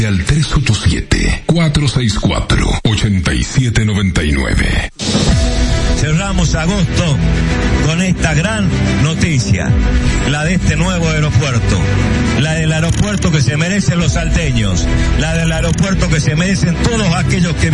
al 387-464-8799. Cerramos agosto con esta gran noticia, la de este nuevo aeropuerto, la del aeropuerto que se merecen los salteños, la del aeropuerto que se merecen todos aquellos que